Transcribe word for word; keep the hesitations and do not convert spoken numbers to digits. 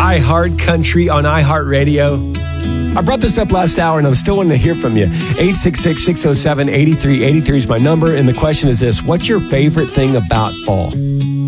iHeart Country on iHeartRadio. I brought this up last hour, and I'm still wanting to hear from you. eight six six, six oh seven, eight three eight three is my number, and the question is this: what's your favorite thing about fall?